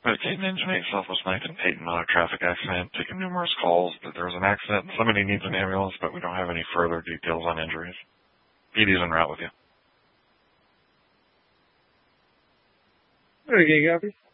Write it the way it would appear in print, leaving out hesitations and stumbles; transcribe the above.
But Keaton Engine 8 Southwest 19 Peyton, not a traffic accident, taking numerous calls that there was an accident, somebody needs an ambulance, but we don't have any further details on injuries. PD's en route with you. Okay, copy.